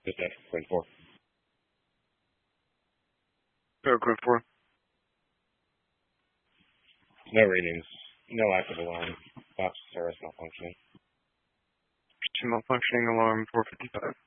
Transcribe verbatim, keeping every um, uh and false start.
Just that, Quinn four. Go, Quinn four. No readings. No active alarm. Box service malfunctioning. Malfunctioning alarm four fifty-five.